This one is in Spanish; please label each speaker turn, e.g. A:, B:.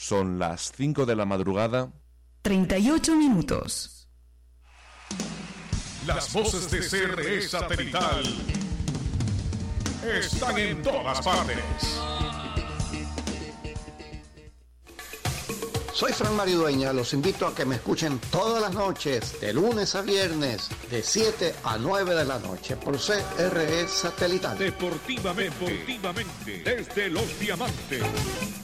A: Son las 5 de la madrugada.
B: 38 minutos.
C: Las voces de CRE Satelital están en todas partes.
D: Soy Fran Mario Dueña, los invito a que me escuchen todas las noches, de lunes a viernes, de 7 a 9 de la noche, por CRE Satelital.
C: Deportivamente, desde Los Diamantes.